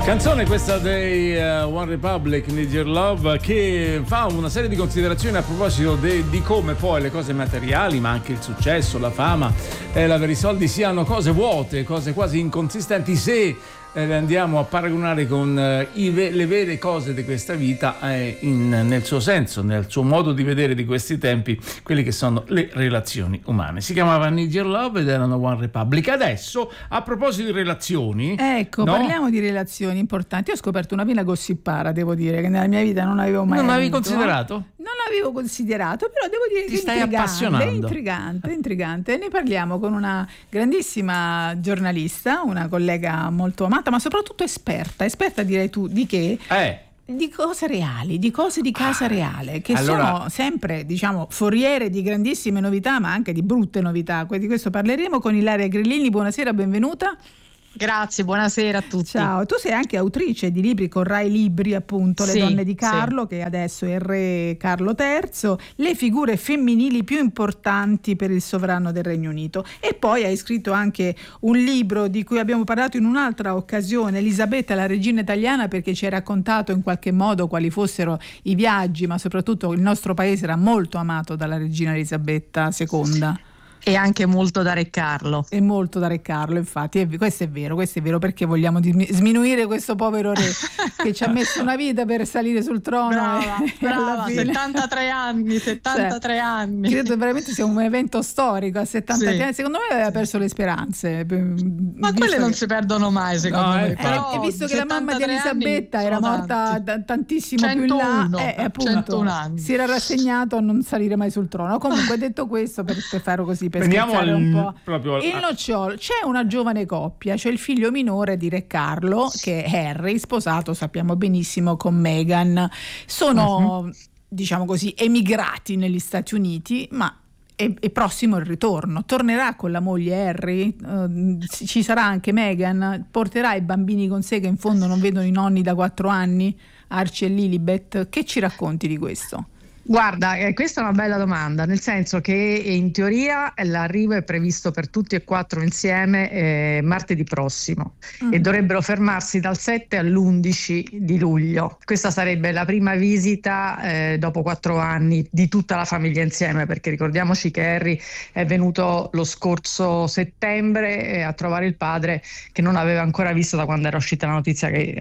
Canzone questa dei One Republic, Need Your Love, che fa una serie di considerazioni a proposito di come poi le cose materiali, ma anche il successo, la fama e l'avere i soldi siano cose vuote, cose quasi inconsistenti se le andiamo a paragonare con le vere cose di questa vita, nel suo senso, nel suo modo di vedere di questi tempi, quelli che sono le relazioni umane. Si chiamava Need Your Love ed erano One Republic. Adesso, a proposito di relazioni, ecco, no? Parliamo di relazioni importanti. Io ho scoperto una pila gossipara, devo dire, che nella mia vita non avevo mai Non avevi avuto. considerato? Non avevo considerato, però devo dire Ti stai appassionando. Intrigante. Ne parliamo con una grandissima giornalista, una collega molto amata, ma soprattutto esperta direi tu, di che? Di cose reali, di cose di casa reale, che sono sempre, diciamo, foriere di grandissime novità, ma anche di brutte novità. Di questo parleremo con Ilaria Grillini. Buonasera, benvenuta. Grazie, buonasera a tutti. Ciao, tu sei anche autrice di libri con Rai Libri, appunto, Le donne di Carlo, che adesso è il re Carlo III, le figure femminili più importanti per il sovrano del Regno Unito. E poi hai scritto anche un libro di cui abbiamo parlato in un'altra occasione, Elisabetta, la regina italiana, perché ci hai raccontato in qualche modo quali fossero i viaggi, ma soprattutto il nostro paese era molto amato dalla regina Elisabetta II. E anche molto da Re Carlo. E molto da Re Carlo, infatti. Questo è vero, perché vogliamo sminuire questo povero re che ci ha messo una vita per salire sul trono. Brava, 73 anni. Credo veramente sia un evento storico a 73 anni. Secondo me aveva perso le speranze. Ma quelle non si perdono mai, secondo me. E visto che la mamma di Elisabetta era morta tantissimo 101, più in là, appunto, 101 anni. si era rassegnato a non salire mai sul trono. Comunque, detto questo, per farlo così, per veniamo scherzare un po'. Proprio il nocciolo, c'è una giovane coppia, c'è il figlio minore di Re Carlo, che è Harry, sposato, sappiamo benissimo, con Meghan. Sono, diciamo così, emigrati negli Stati Uniti, ma è prossimo il ritorno. Tornerà con la moglie Harry? Ci sarà anche Meghan? Porterà i bambini con sé che in fondo non vedono i nonni da 4 anni? Archie e Lilibet? Che ci racconti di questo? Guarda, questa è una bella domanda, nel senso che in teoria l'arrivo è previsto per tutti e 4 insieme martedì prossimo e dovrebbero fermarsi dal 7 all'11 di luglio. Questa sarebbe la prima visita dopo 4 anni di tutta la famiglia insieme, perché ricordiamoci che Harry è venuto lo scorso settembre a trovare il padre, che non aveva ancora visto da quando era uscita la notizia che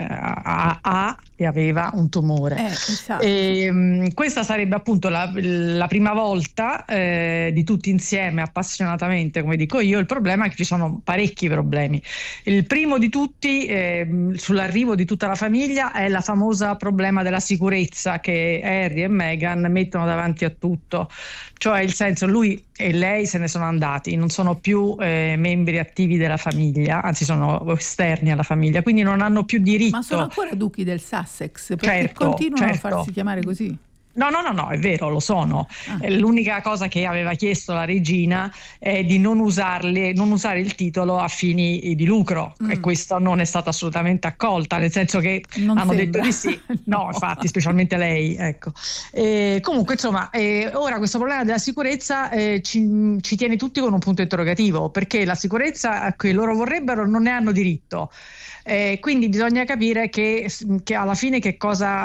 aveva un tumore. Esatto. Questa sarebbe appunto la prima volta di tutti insieme appassionatamente, come dico io. Il problema è che ci sono parecchi problemi. Il primo di tutti sull'arrivo di tutta la famiglia è la famosa problema della sicurezza che Harry e Meghan mettono davanti a tutto, cioè il senso, lui e lei se ne sono andati, non sono più membri attivi della famiglia, anzi sono esterni alla famiglia, quindi non hanno più diritto. Ma sono ancora duchi del Sussex, perché continuano a farsi chiamare così. No, è vero, lo sono. L'unica cosa che aveva chiesto la regina è di non usare il titolo a fini di lucro, e questa non è stata assolutamente accolta, nel senso che non hanno sembra. detto di sì. No, infatti, specialmente lei, ecco. Comunque, insomma, ora questo problema della sicurezza ci tiene tutti con un punto interrogativo, perché la sicurezza a cui loro vorrebbero non ne hanno diritto. Quindi bisogna capire che alla fine che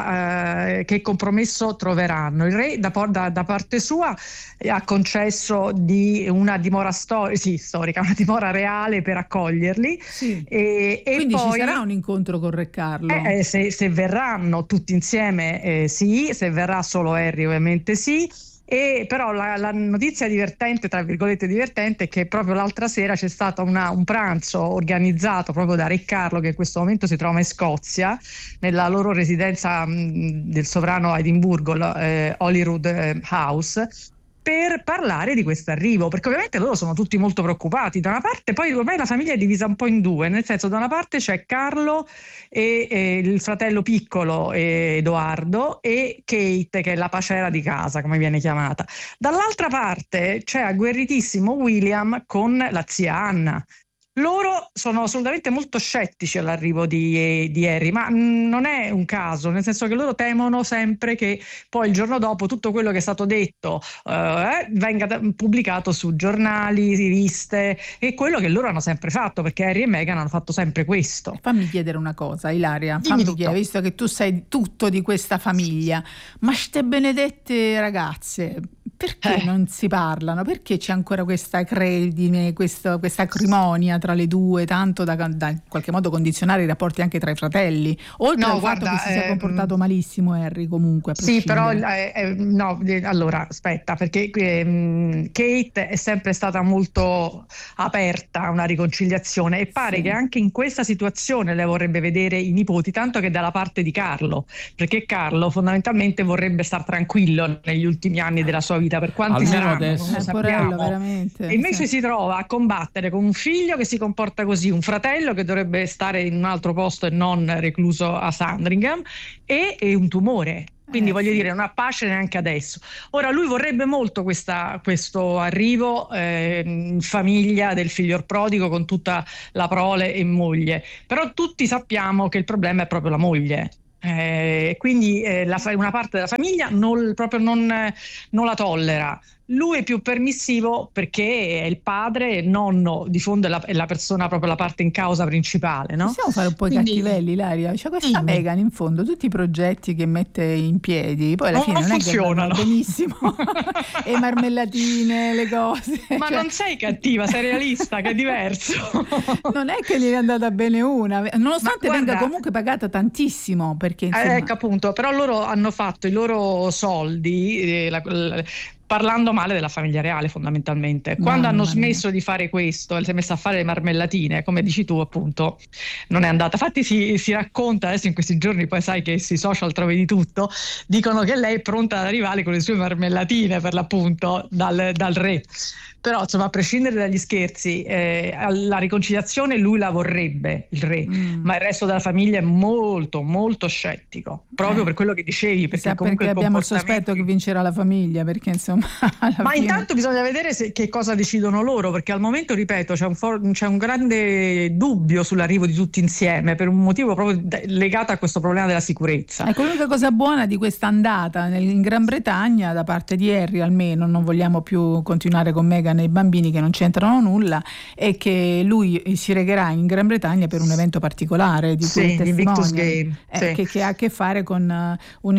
compromesso troveranno. Il re da parte sua ha concesso di una dimora storica, una dimora reale per accoglierli. Sì. Quindi poi ci sarà un incontro con Re Carlo? Se verranno tutti insieme sì, se verrà solo Harry ovviamente sì. Però la notizia divertente, tra virgolette divertente, è che proprio l'altra sera c'è stato un pranzo organizzato proprio da Re Carlo, che in questo momento si trova in Scozia, nella loro residenza del sovrano a Edimburgo, Holyrood House, per parlare di questo arrivo, perché ovviamente loro sono tutti molto preoccupati. Da una parte, poi ormai la famiglia è divisa un po' in due, nel senso, da una parte c'è Carlo e il fratello piccolo Edoardo e Kate, che è la pacera di casa, come viene chiamata. Dall'altra parte c'è agguerritissimo William con la zia Anna. loro sono assolutamente molto scettici all'arrivo di Harry, ma non è un caso, nel senso che loro temono sempre che poi il giorno dopo tutto quello che è stato detto venga pubblicato su giornali, riviste, e quello che loro hanno sempre fatto, perché Harry e Meghan hanno fatto sempre questo. Fammi chiedere una cosa, Ilaria, visto che tu sai tutto di questa famiglia, ma ste benedette ragazze, perché non si parlano? Perché c'è ancora questa acredine, questa acrimonia tra le due, tanto da in qualche modo condizionare i rapporti anche tra i fratelli? Oltre al fatto che si sia comportato malissimo Harry comunque. Sì, però allora aspetta, perché Kate è sempre stata molto aperta a una riconciliazione, e pare che anche in questa situazione lei vorrebbe vedere i nipoti, tanto che dalla parte di Carlo, perché Carlo fondamentalmente vorrebbe star tranquillo negli ultimi anni della sua vita, per quanti saranno, adesso. non lo sappiamo. Veramente, e invece si trova a combattere con un figlio che si comporta così, un fratello che dovrebbe stare in un altro posto e non recluso a Sandringham, e un tumore. Quindi voglio dire, non ha pace neanche adesso. Ora lui vorrebbe molto questo arrivo in famiglia del figlio prodigo con tutta la prole e moglie, però tutti sappiamo che il problema è proprio la moglie. Quindi una parte della famiglia non la tollera. Lui è più permissivo perché è il padre, il nonno, di fondo è la persona, proprio la parte in causa principale, no? Possiamo fare un po' i cattivelli, Ilaria? C'è questa Meghan, in fondo, tutti i progetti che mette in piedi, poi alla fine non funzionano. È che benissimo. E marmellatine, le cose. Ma non sei cattiva, sei realista, che è diverso. Non è che gli è andata bene una, nonostante venga comunque pagata tantissimo, perché insomma... Ecco appunto, però loro hanno fatto i loro soldi parlando male della famiglia reale, fondamentalmente. Quando hanno smesso di fare questo e si è messa a fare le marmellatine, come dici tu appunto, non è andata. Infatti si racconta adesso in questi giorni, poi sai che sui social trovi di tutto, dicono che lei è pronta ad arrivare con le sue marmellatine, per l'appunto, dal re. Però insomma, a prescindere dagli scherzi, la riconciliazione lui la vorrebbe, il re, ma il resto della famiglia è molto molto scettico, proprio per quello che dicevi, perché comunque abbiamo il sospetto che vincerà la famiglia, perché insomma ma intanto bisogna vedere che cosa decidono loro, perché al momento, ripeto, c'è un grande dubbio sull'arrivo di tutti insieme, per un motivo proprio legato a questo problema della sicurezza. Ecco, l'unica cosa buona di questa andata in Gran Bretagna da parte di Harry, almeno non vogliamo più continuare con Meghan e i bambini che non c'entrano nulla, è che lui si regherà in Gran Bretagna per un evento particolare di Invictus Game, che ha a che fare con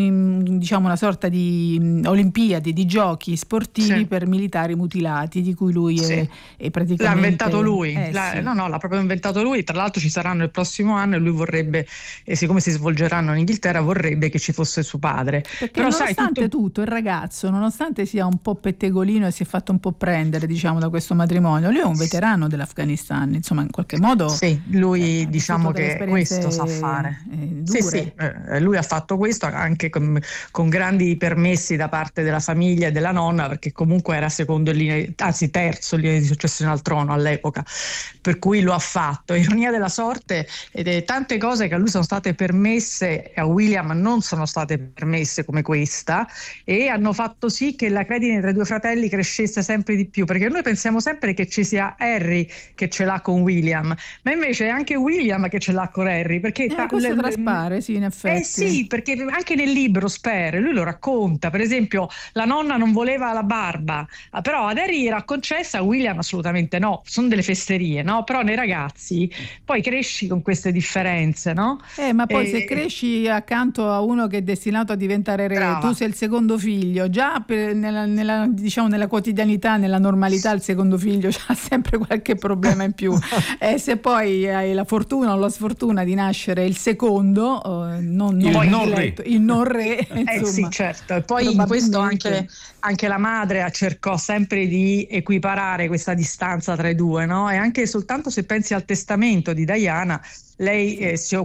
una sorta di Olimpiadi, di giochi sportivi per militari mutilati, di cui lui è praticamente... L'ha inventato lui, l'ha proprio inventato lui. Tra l'altro ci saranno il prossimo anno e lui vorrebbe, e siccome si svolgeranno in Inghilterra, vorrebbe che ci fosse suo padre. Perché però nonostante tutto il ragazzo, nonostante sia un po' pettegolino e si è fatto un po' prendere, diciamo, da questo matrimonio, lui è un veterano dell'Afghanistan, insomma, in qualche modo lui diciamo che questo sa fare. Lui ha fatto questo anche con grandi permessi da parte della famiglia e della nonna, perché comunque era terzo linea di successione al trono all'epoca, per cui lo ha fatto. Ironia della sorte, tante cose che a lui sono state permesse e a William non sono state permesse, come questa, e hanno fatto sì che la credine tra i due fratelli crescesse sempre di più, perché noi pensiamo sempre che ci sia Harry che ce l'ha con William, ma invece è anche William che ce l'ha con Harry, perché questo traspare, sì, in effetti. Sì, perché anche nel libro Spare lui lo racconta, per esempio la nonna non voleva la barba, però ad Harry era concessa, a William assolutamente no. Sono delle festerie, no? Però nei ragazzi poi cresci con queste differenze, no? Ma poi se cresci accanto a uno che è destinato a diventare re, tu sei il secondo figlio, già nella quotidianità, nella normalità, il secondo figlio ha sempre qualche problema in più. Se poi hai la fortuna o la sfortuna di nascere il secondo, il non re, insomma, sì, certo. E poi in questo anche la madre cercò sempre di equiparare questa distanza tra i due, no? E anche soltanto se pensi al testamento di Diana, lei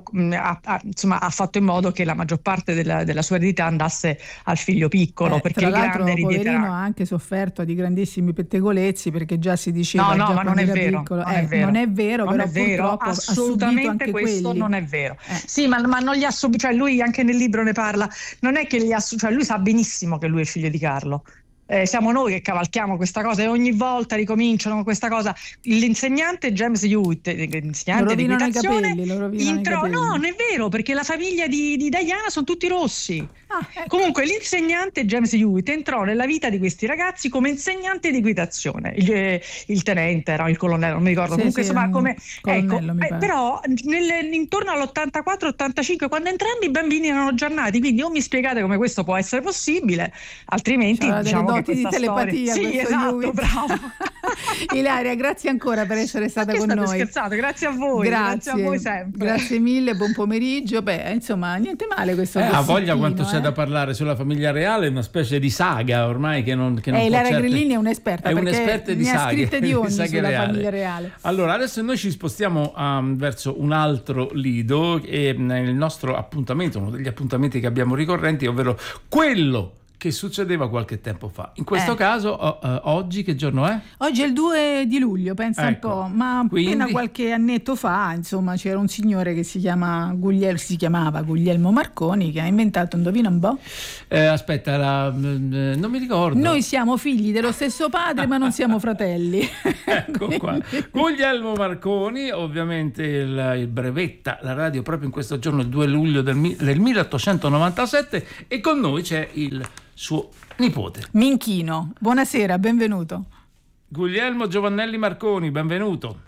ha fatto in modo che la maggior parte della sua eredità andasse al figlio piccolo, perché tra il l'altro grande poverino ha anche sofferto di grandissimi pettegolezzi, perché già si diceva ma non è vero, non è vero, però purtroppo assolutamente anche questo quelli. Non è vero. Sì, ma non gli ha subito, cioè lui anche nel libro ne parla, non è che lui sa benissimo che lui è figlio di Carlo. siamo noi che cavalchiamo questa cosa e ogni volta ricominciano questa cosa. L'insegnante James Hewitt, l'insegnante di equitazione, no, non è vero, perché la famiglia di Diana sono tutti rossi. Ecco. Comunque l'insegnante James Hewitt entrò nella vita di questi ragazzi come insegnante di equitazione, il tenente era il colonnello, non mi ricordo, comunque insomma come però intorno all'84-85, quando entrambi i bambini erano già nati, quindi o mi spiegate come questo può essere possibile, altrimenti diciamo che questa di telepatia, storia... Sì, esatto, bravo. Ilaria, grazie ancora per essere stata con noi. Scherzato, grazie a voi, grazie a voi sempre. Grazie mille, buon pomeriggio. Insomma, niente male questo. Ha voglia quanto c'è da parlare sulla famiglia reale, una specie di saga ormai che non Ilaria Grillini è un'esperta, un'esperta di saghe, ha scritte di ogni sulla reale. Famiglia reale. Allora, adesso noi ci spostiamo verso un altro lido, e il nostro appuntamento, uno degli appuntamenti che abbiamo ricorrenti, ovvero quello che succedeva qualche tempo fa. In questo caso, oggi che giorno è? Oggi è il 2 di luglio, pensa un po', ma appena qualche annetto fa, insomma, c'era un signore che si chiamava Guglielmo Marconi, che ha inventato, indovina un po'? Aspetta, non mi ricordo. Noi siamo figli dello stesso padre, ma non siamo fratelli. Ecco qua. Guglielmo Marconi, ovviamente il brevetta la radio proprio in questo giorno, il 2 luglio del 1897, e con noi c'è il suo nipote Minchino. Buonasera, benvenuto. Guglielmo Giovannelli Marconi, benvenuto.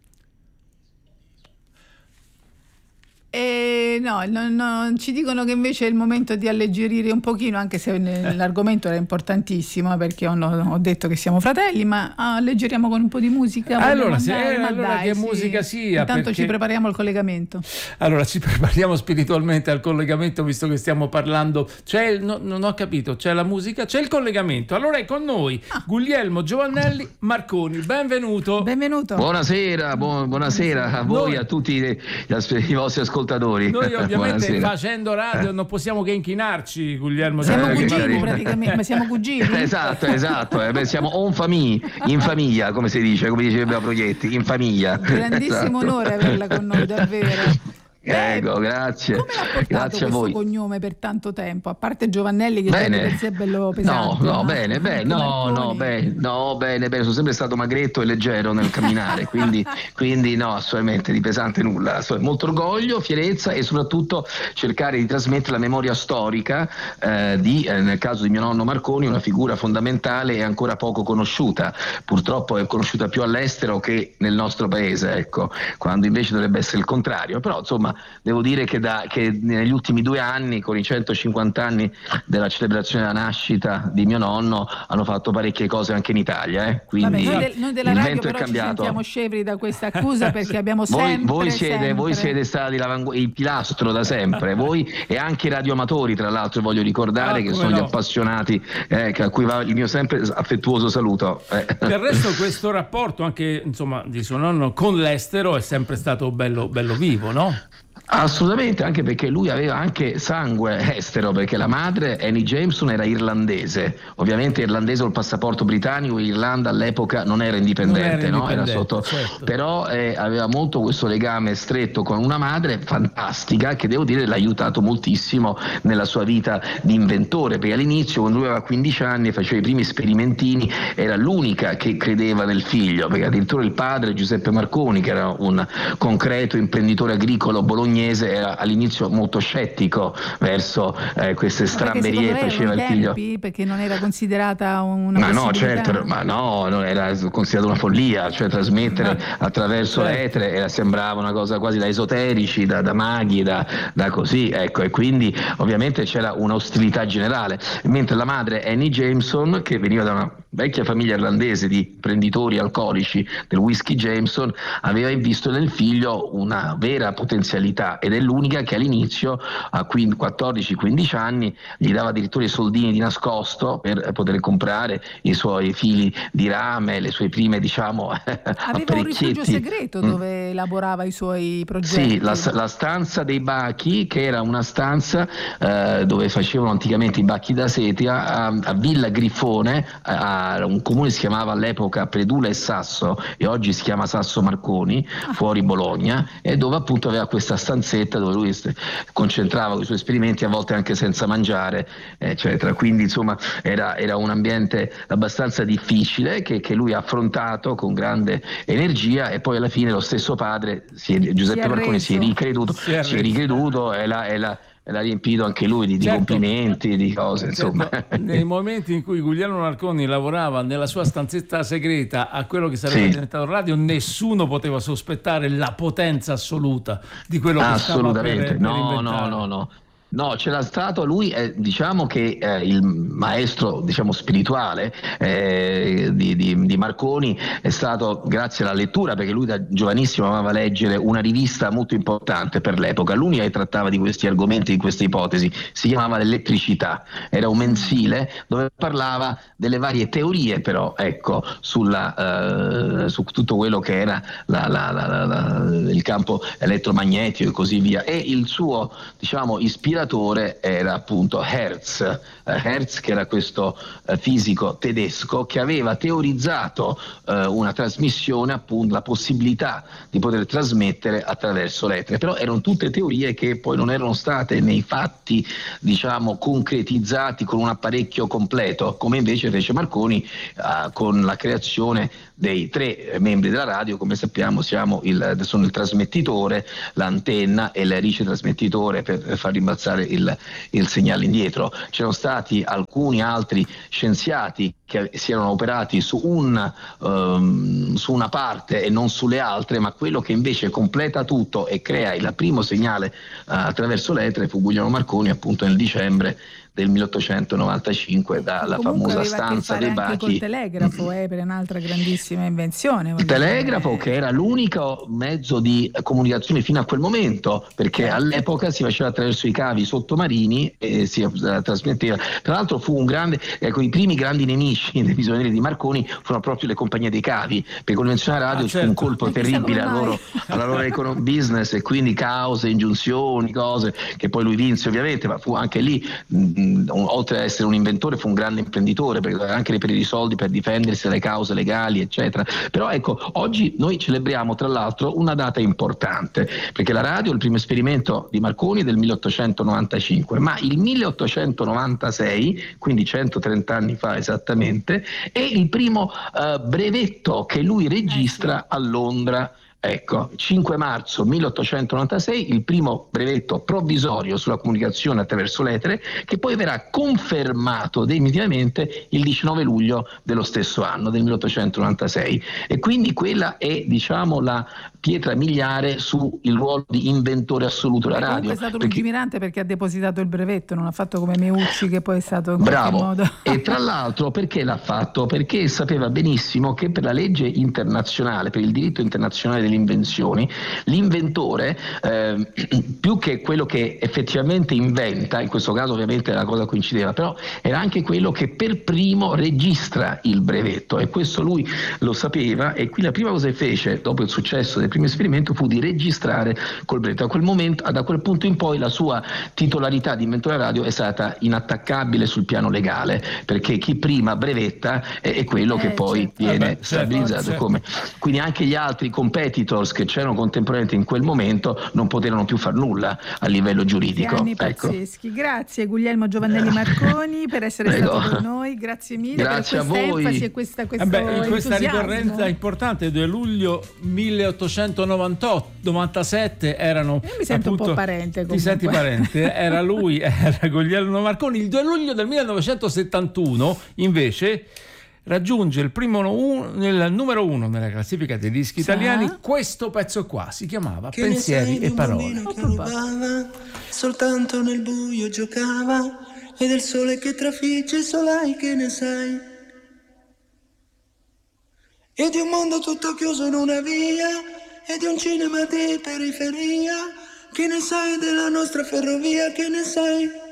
No, ci dicono che invece è il momento di alleggerire un pochino, anche se l'argomento era importantissimo, perché ho detto che siamo fratelli, ma alleggeriamo con un po' di musica. Allora che musica sia? Intanto perché... ci prepariamo al collegamento. Allora ci prepariamo spiritualmente al collegamento, visto che stiamo parlando. Non ho capito, c'è la musica, c'è il collegamento. Allora è con noi Guglielmo Giovannelli Marconi, benvenuto. Buonasera, buonasera a voi, a tutti i vostri ascoltatori. Noi ovviamente facendo radio non possiamo che inchinarci, Guglielmo. Siamo cugini praticamente, ma siamo cugini. Esatto. Siamo in famiglia, come si dice, come diceva Proietti, in famiglia. Grandissimo onore averla con noi, davvero. Ecco, grazie. Come l'ha portato grazie a voi. Questo cognome per tanto tempo? A parte Giovannelli, che per sé è bello pesante. Bene. Sono sempre stato magretto e leggero nel camminare, quindi no, assolutamente di pesante nulla. Molto orgoglio, fierezza e soprattutto cercare di trasmettere la memoria storica nel caso di mio nonno Marconi, una figura fondamentale e ancora poco conosciuta. Purtroppo è conosciuta più all'estero che nel nostro paese, ecco, quando invece dovrebbe essere il contrario. Però insomma devo dire che negli ultimi 2 anni, con i 150 anni della celebrazione della nascita di mio nonno, hanno fatto parecchie cose anche in Italia. Quindi noi della radio però ci sentiamo scevri da questa accusa, perché abbiamo voi siete stati il pilastro da sempre, voi e anche i radioamatori, tra l'altro voglio ricordare che sono gli appassionati, a cui va il mio sempre affettuoso saluto. Del resto questo rapporto anche di suo nonno con l'estero è sempre stato bello vivo, no? Assolutamente, anche perché lui aveva anche sangue estero, perché la madre, Annie Jameson, era irlandese, ovviamente irlandese col passaporto britannico. Irlanda all'epoca non era indipendente, no? Era sotto, certo. Però aveva molto questo legame stretto con una madre fantastica, che devo dire l'ha aiutato moltissimo nella sua vita di inventore, perché all'inizio, quando lui aveva 15 anni e faceva i primi sperimentini, era l'unica che credeva nel figlio, perché addirittura il padre, Giuseppe Marconi, che era un concreto imprenditore agricolo bolognese, era all'inizio molto scettico verso queste stramberie che faceva il figlio, perché non era considerata una non era considerata una follia, cioè trasmettere attraverso l'etere sembrava una cosa quasi da esoterici, da maghi, da così, ecco, e quindi ovviamente c'era un'ostilità generale, mentre la madre Annie Jameson, che veniva da una vecchia famiglia irlandese di imprenditori alcolici del whisky Jameson, aveva visto nel figlio una vera potenzialità, ed è l'unica che all'inizio, a 14-15 anni, gli dava addirittura i soldini di nascosto per poter comprare i suoi fili di rame, le sue prime aveva un rifugio segreto dove elaborava i suoi progetti. Sì, la stanza dei bachi, che era una stanza dove facevano anticamente i bacchi da setia a Villa Grifone, a un comune si chiamava all'epoca Predula e Sasso, e oggi si chiama Sasso Marconi, fuori Bologna, e dove appunto aveva questa stanzetta dove lui concentrava i suoi esperimenti, a volte anche senza mangiare, eccetera. Quindi insomma era un ambiente abbastanza difficile che lui ha affrontato con grande energia, e poi alla fine lo stesso padre, Giuseppe Marconi, si è ricreduto e l'ha riempito anche lui di complimenti, di cose, insomma. Nei momenti in cui Guglielmo Marconi lavorava nella sua stanzetta segreta a quello che sarebbe diventato radio, nessuno poteva sospettare la potenza assoluta di quello che stava per inventare. No, c'era stato lui, diciamo che il maestro, diciamo, spirituale di Marconi è stato grazie alla lettura, perché lui da giovanissimo amava leggere una rivista molto importante per l'epoca, l'unica che trattava di questi argomenti, di queste ipotesi, si chiamava L'Elettricità, era un mensile dove parlava delle varie teorie, però ecco, su tutto quello che era il campo elettromagnetico e così via, e il suo, diciamo, ispiratore era appunto Hertz, che era questo fisico tedesco che aveva teorizzato una trasmissione, appunto la possibilità di poter trasmettere attraverso l'etere, però erano tutte teorie che poi non erano state nei fatti, diciamo, concretizzati con un apparecchio completo, come invece fece Marconi con la creazione dei 3 membri della radio. Come sappiamo sono il trasmettitore, l'antenna e il ricetrasmettitore per far rimbalzare il segnale indietro. C'erano stati alcuni altri scienziati che si erano operati su una parte e non sulle altre, ma quello che invece completa tutto e crea il primo segnale attraverso l'etere fu Guglielmo Marconi, appunto nel dicembre del 1895, dalla famosa stanza dei bachi. Col telegrafo, per un'altra grandissima invenzione. Il telegrafo, che era l'unico mezzo di comunicazione fino a quel momento, perché all'epoca si faceva attraverso i cavi sottomarini e si trasmetteva. Tra l'altro fu un grande, i primi grandi nemici dei visionari di Marconi furono proprio le compagnie dei cavi, perché con l'invenzione della radio fu un colpo terribile alla loro business, e quindi cause, ingiunzioni, cose che poi lui vinse ovviamente, ma fu anche lì, oltre ad essere un inventore, fu un grande imprenditore, perché doveva anche reperire i soldi per difendersi dalle cause legali, eccetera. Però ecco, oggi noi celebriamo tra l'altro una data importante, perché la radio, il primo esperimento di Marconi è del 1895, ma il 1896, quindi 130 anni fa esattamente, è il primo brevetto che lui registra a Londra. Ecco, 5 marzo 1896 il primo brevetto provvisorio sulla comunicazione attraverso l'etere, che poi verrà confermato definitivamente il 19 luglio dello stesso anno, del 1896, e quindi quella è, diciamo, la pietra miliare sul ruolo di inventore assoluto della radio. È stato lungimirante perché ha depositato il brevetto, non ha fatto come Meucci, che poi è stato in bravo qualche modo. E tra l'altro perché l'ha fatto? Perché sapeva benissimo che per la legge internazionale, per il diritto internazionale delle invenzioni, l'inventore più che quello che effettivamente inventa, in questo caso ovviamente la cosa coincideva, però era anche quello che per primo registra il brevetto, e questo lui lo sapeva, e qui la prima cosa che fece dopo il successo del primo esperimento fu di registrare col brevetto. Da quel punto in poi la sua titolarità di inventore radio è stata inattaccabile sul piano legale, perché chi prima brevetta è quello che poi viene stabilizzato come. Quindi anche gli altri competitors che c'erano contemporaneamente in quel momento non potevano più far nulla a livello giuridico. Anni pazzeschi. Grazie Guglielmo Giovannelli Marconi per essere stato con noi, grazie mille. Grazie per questa a voi. enfasi e questo in questa ricorrenza importante, 2 luglio 1897 erano. Io mi sento appunto, un po' parente comunque. Ti senti parente? Era Guglielmo Marconi. Il 2 luglio del 1971 invece raggiunge il nel numero 1 nella classifica dei dischi italiani questo pezzo qua, si chiamava che Pensieri e Parole. Che rubava, soltanto nel buio giocava, e del sole che trafigge solai, che ne sai? E di un mondo tutto chiuso in una via, e di un cinema di periferia, che ne sai della nostra ferrovia, che ne sai?